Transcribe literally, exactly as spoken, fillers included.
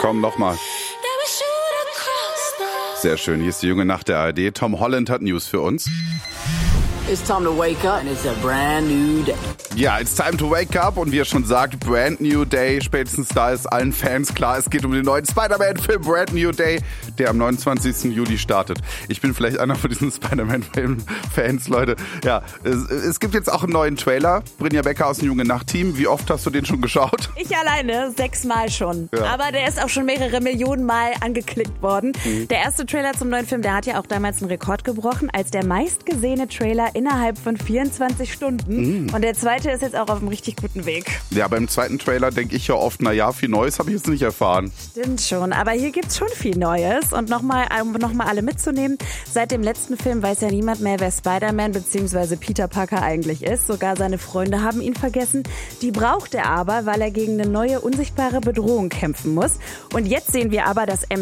Komm, nochmal. Sehr schön, hier ist die junge Nacht der A R D. Tom Holland hat News für uns. It's time to wake up and it's a brand new day. Ja, it's time to wake up und wie er schon sagt, brand new day. Spätestens da ist allen Fans klar, es geht um den neuen Spider-Man-Film Brand New Day, der am neunundzwanzigsten Juli startet. Ich bin vielleicht einer von diesen Spider-Man-Fans, Leute. Ja, es, es gibt jetzt auch einen neuen Trailer. Brinja Becker aus dem Junge Nacht-Team. Wie oft hast du den schon geschaut? Ich alleine, sechsmal schon. Ja. Aber der ist auch schon mehrere Millionen Mal angeklickt worden. Mhm. Der erste Trailer zum neuen Film, der hat ja auch damals einen Rekord gebrochen, als der meistgesehene Trailer innerhalb von vierundzwanzig Stunden. Mhm. Und der zweite ist jetzt auch auf einem richtig guten Weg. Ja, beim zweiten Trailer denke ich ja oft, na ja, viel Neues habe ich jetzt nicht erfahren. Stimmt schon, aber hier gibt's schon viel Neues. Und nochmal, um nochmal alle mitzunehmen, seit dem letzten Film weiß ja niemand mehr, wer Spider-Man bzw. Peter Parker eigentlich ist. Sogar seine Freunde haben ihn vergessen. Die braucht er aber, weil er gegen eine neue, unsichtbare Bedrohung kämpfen muss. Und jetzt sehen wir aber, dass